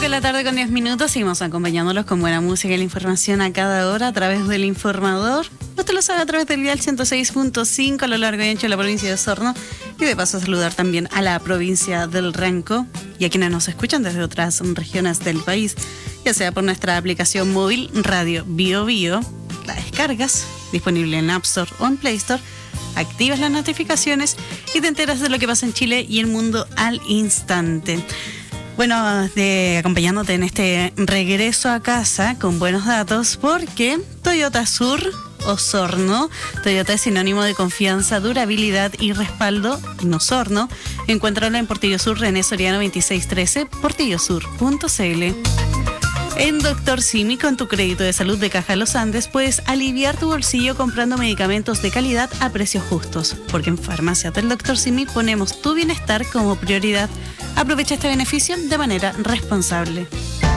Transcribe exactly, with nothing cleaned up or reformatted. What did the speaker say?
de la tarde con diez minutos, seguimos acompañándolos con buena música y la información a cada hora a través del informador. Usted lo sabe a través del dial ciento seis punto cinco a lo largo y ancho de la provincia de Osorno. Y de paso saludar también a la provincia del Ranco y a quienes nos escuchan desde otras regiones del país, ya sea por nuestra aplicación móvil Radio Bio Bio. La descargas, disponible en App Store o en Play Store. Activas las notificaciones y te enteras de lo que pasa en Chile y el mundo al instante. Bueno, de, acompañándote en este regreso a casa con buenos datos, porque Toyota Sur Osorno, Toyota es sinónimo de confianza, durabilidad y respaldo en Osorno. Encuéntralo en Portillo Sur, René Soriano veintiséis trece, portillo sur punto c l. En Doctor Simi, con tu crédito de salud de Caja Los Andes, puedes aliviar tu bolsillo comprando medicamentos de calidad a precios justos. Porque en Farmacias del Doctor Simi ponemos tu bienestar como prioridad. Aprovecha este beneficio de manera responsable.